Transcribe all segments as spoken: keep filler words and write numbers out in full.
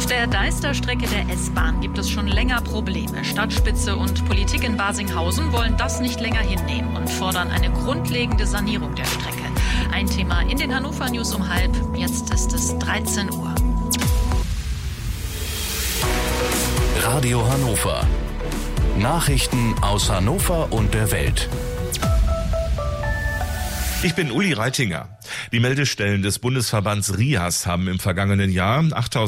Auf der Deister-Strecke der S-Bahn gibt es schon länger Probleme. Stadtspitze und Politik in Barsinghausen wollen das nicht länger hinnehmen und fordern eine grundlegende Sanierung der Strecke. Ein Thema in den Hannover News um halb. Jetzt ist es dreizehn Uhr. Radio Hannover. Nachrichten aus Hannover und der Welt. Ich bin Uli Reitinger. Die Meldestellen des Bundesverbands RIAS haben im vergangenen Jahr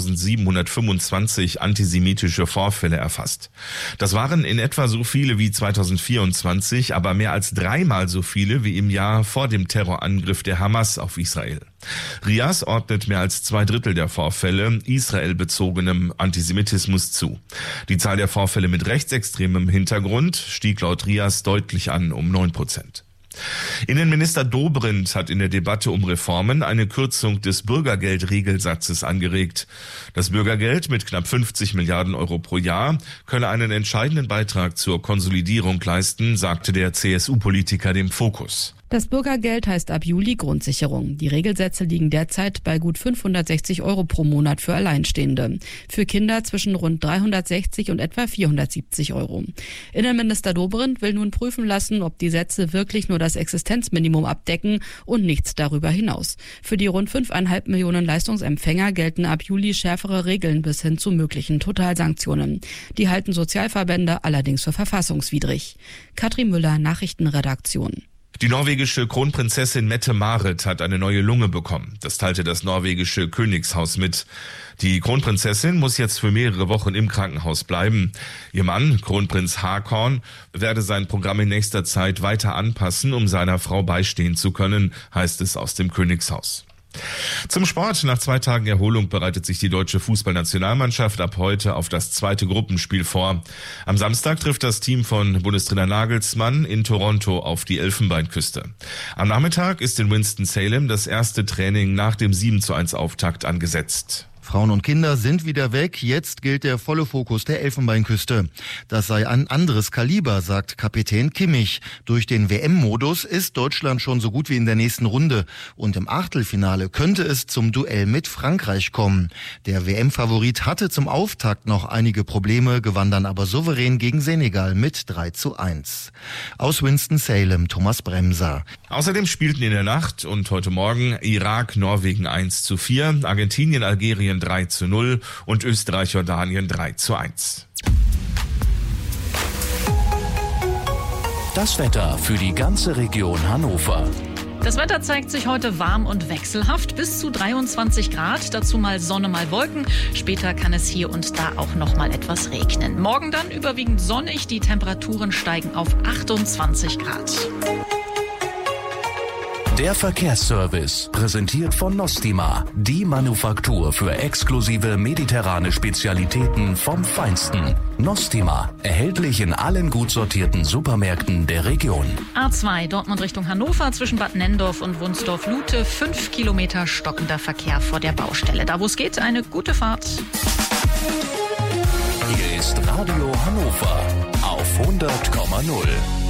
achttausendsiebenhundertfünfundzwanzig antisemitische Vorfälle erfasst. Das waren in etwa so viele wie zweitausendvierundzwanzig, aber mehr als dreimal so viele wie im Jahr vor dem Terrorangriff der Hamas auf Israel. RIAS ordnet mehr als zwei Drittel der Vorfälle israelbezogenem Antisemitismus zu. Die Zahl der Vorfälle mit rechtsextremem Hintergrund stieg laut RIAS deutlich an um neun Prozent. Innenminister Dobrindt hat in der Debatte um Reformen eine Kürzung des Bürgergeldregelsatzes angeregt. Das Bürgergeld mit knapp fünfzig Milliarden Euro pro Jahr könne einen entscheidenden Beitrag zur Konsolidierung leisten, sagte der C S U-Politiker dem Fokus. Das Bürgergeld heißt ab Juli Grundsicherung. Die Regelsätze liegen derzeit bei gut fünfhundertsechzig Euro pro Monat für Alleinstehende. Für Kinder zwischen rund dreihundertsechzig und etwa vierhundertsiebzig Euro. Innenminister Dobrindt will nun prüfen lassen, ob die Sätze wirklich nur das Existenzminimum abdecken und nichts darüber hinaus. Für die rund fünfeinhalb Millionen Leistungsempfänger gelten ab Juli schärfere Regeln bis hin zu möglichen Totalsanktionen. Die halten Sozialverbände allerdings für verfassungswidrig. Katrin Müller, Nachrichtenredaktion. Die norwegische Kronprinzessin Mette-Marit hat eine neue Lunge bekommen. Das teilte das norwegische Königshaus mit. Die Kronprinzessin muss jetzt für mehrere Wochen im Krankenhaus bleiben. Ihr Mann, Kronprinz Haakon, werde sein Programm in nächster Zeit weiter anpassen, um seiner Frau beistehen zu können, heißt es aus dem Königshaus. Zum Sport. Nach zwei Tagen Erholung bereitet sich die deutsche Fußballnationalmannschaft ab heute auf das zweite Gruppenspiel vor. Am Samstag trifft das Team von Bundestrainer Nagelsmann in Toronto auf die Elfenbeinküste. Am Nachmittag ist in Winston-Salem das erste Training nach dem sieben zu eins Auftakt angesetzt. Frauen und Kinder sind wieder weg. Jetzt gilt der volle Fokus der Elfenbeinküste. Das sei ein anderes Kaliber, sagt Kapitän Kimmich. Durch den W M-Modus ist Deutschland schon so gut wie in der nächsten Runde. Und im Achtelfinale könnte es zum Duell mit Frankreich kommen. Der W M-Favorit hatte zum Auftakt noch einige Probleme, gewann dann aber souverän gegen Senegal mit drei zu eins. Aus Winston-Salem, Thomas Bremser. Außerdem spielten in der Nacht und heute Morgen Irak, Norwegen eins zu vier, Argentinien, Algerien drei zu null und Österreich, Jordanien drei zu eins. Das Wetter für die ganze Region Hannover. Das Wetter zeigt sich heute warm und wechselhaft, bis zu dreiundzwanzig Grad, dazu mal Sonne, mal Wolken. Später kann es hier und da auch noch mal etwas regnen. Morgen dann überwiegend sonnig, die Temperaturen steigen auf achtundzwanzig Grad. Der Verkehrsservice, präsentiert von Nostima, die Manufaktur für exklusive mediterrane Spezialitäten vom Feinsten. Nostima, erhältlich in allen gut sortierten Supermärkten der Region. A zwei, Dortmund Richtung Hannover, zwischen Bad Nenndorf und Wunsdorf-Lute, fünf Kilometer stockender Verkehr vor der Baustelle. Da wo es geht, eine gute Fahrt. Hier ist Radio Hannover auf hundert Komma null.